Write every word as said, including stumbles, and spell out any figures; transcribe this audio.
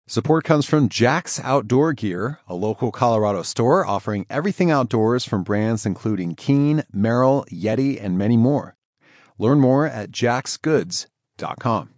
Support comes from Jack's Outdoor Gear, a local Colorado store offering everything outdoors from brands including Keen, Merrell, Yeti, and many more. Learn more at jacks goods dot com.